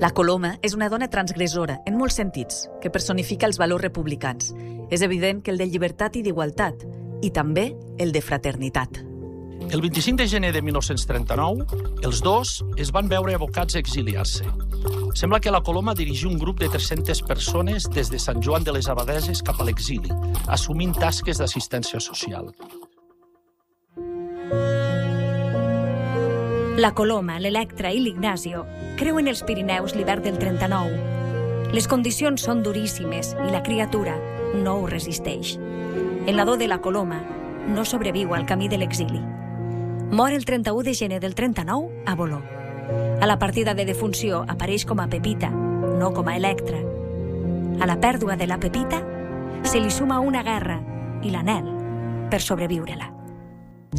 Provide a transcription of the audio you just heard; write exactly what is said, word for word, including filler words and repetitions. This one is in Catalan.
La Coloma és una dona transgressora, en molts sentits, que personifica els valors republicans. És evident que el de llibertat i d'igualtat, i també el de fraternitat. El vint-i-cinc de gener de mil nou-cents trenta-nou, els dos es van veure abocats a exiliar-se. Sembla que la Coloma dirigia un grup de tres-centes persones des de Sant Joan de les Abadeses cap a l'exili, assumint tasques d'assistència social. La Coloma, l'Electra i l'Ignacio creuen els Pirineus l'hivern del trenta-nou. Les condicions són duríssimes i la criatura no ho resisteix. El nadó de la Coloma no sobreviu al camí de l'exili. Mor el trenta-u de gener del trenta-nou a Boló. A la partida de defunció apareix com a Pepita, no com a Electra. A la pèrdua de la Pepita se li suma una guerra i l'anhel per sobreviure-la.